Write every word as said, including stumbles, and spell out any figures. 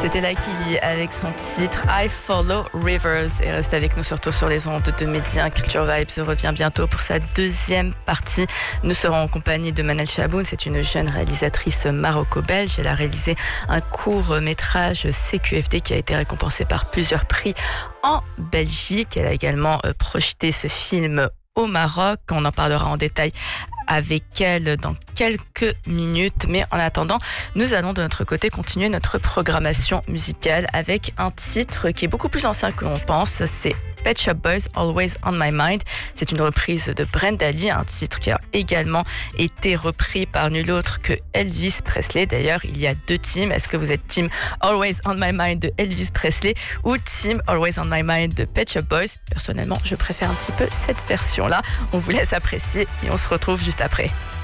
C'était Lakili avec son titre I Follow Rivers. Et reste avec nous surtout sur les ondes de Média. Culture Vibes revient bientôt pour sa deuxième partie. Nous serons en compagnie de Manal Chaboun. C'est une jeune réalisatrice maroco-belge. Elle a réalisé un court métrage C Q F D qui a été récompensé par plusieurs prix en Belgique. Elle a également projeté ce film au Maroc. On en parlera en détail avec elle dans quelques minutes. Mais en attendant, nous allons de notre côté continuer notre programmation musicale avec un titre qui est beaucoup plus ancien que l'on pense. C'est Pet Shop Boys, Always on My Mind. C'est une reprise de Brenda Lee, un titre qui a également été repris par nul autre que Elvis Presley. D'ailleurs, il y a deux teams. Est-ce que vous êtes team Always on My Mind de Elvis Presley ou team Always on My Mind de Pet Shop Boys? Personnellement, je préfère un petit peu cette version-là. On vous laisse apprécier et on se retrouve juste après.